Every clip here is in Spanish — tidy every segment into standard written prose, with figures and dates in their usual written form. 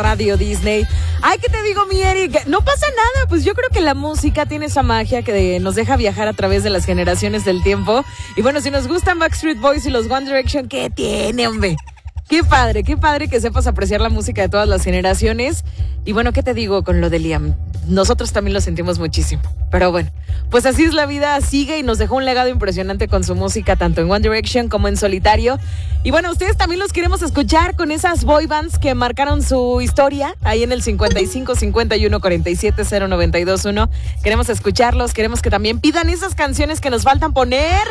Radio Disney. Ay, ¿qué te digo, mi Eric? No pasa nada, pues yo creo que la música tiene esa magia que nos deja viajar a través de las generaciones del tiempo. Y bueno, si nos gustan Backstreet Boys y los One Direction, ¿qué tiene, hombre? Qué padre que sepas apreciar la música de todas las generaciones. Y bueno, ¿qué te digo con lo de Liam? Nosotros también lo sentimos muchísimo. Pero bueno, pues así es la vida, sigue y nos dejó un legado impresionante con su música, tanto en One Direction como en solitario. Y bueno, ustedes también los queremos escuchar con esas boy bands que marcaron su historia ahí en el 55 51 47 0921. Queremos escucharlos, queremos que también pidan esas canciones que nos faltan poner.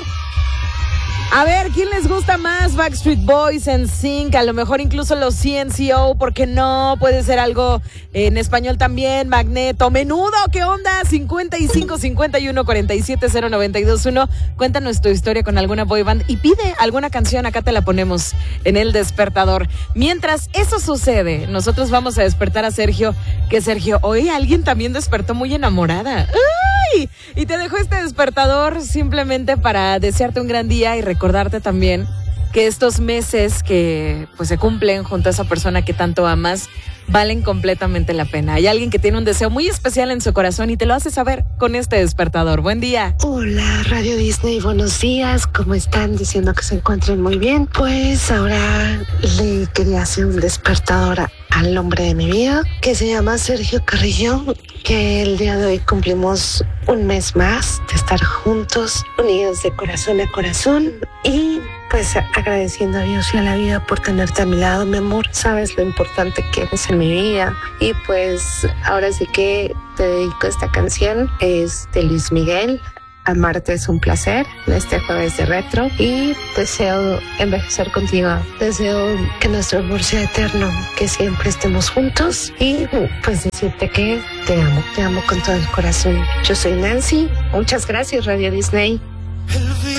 A ver, ¿quién les gusta más? Backstreet Boys, NSYNC, a lo mejor incluso los CNCO, ¿por qué no? Puede ser algo en español también, Magneto, Menudo, ¿qué onda? 55 51 47 0921. Cuéntanos tu historia con alguna boy band y pide alguna canción, acá te la ponemos en el despertador. Mientras eso sucede, nosotros vamos a despertar a Sergio, que Sergio, hoy alguien también despertó muy enamorada. ¡Ay! Y te dejo este despertador simplemente para desearte un gran día y recordarte también que estos meses que pues se cumplen junto a esa persona que tanto amas valen completamente la pena. Hay alguien que tiene un deseo muy especial en su corazón y te lo hace saber con este despertador. Buen día. Hola, Radio Disney, buenos días. ¿Cómo están? Diciendo que se encuentren muy bien. Pues ahora le quería hacer un despertador al hombre de mi vida, que se llama Sergio Carrillo, que el día de hoy cumplimos un mes más de estar juntos, unidos de corazón a corazón, y pues agradeciendo a Dios y a la vida por tenerte a mi lado, mi amor. Sabes lo importante que eres en mi vida. Y pues ahora sí que te dedico esta canción. Es de Luis Miguel. Amarte es un placer, en este jueves de retro, y deseo envejecer contigo. Deseo que nuestro amor sea eterno, que siempre estemos juntos, y pues decirte que te amo con todo el corazón. Yo soy Nancy. Muchas gracias, Radio Disney.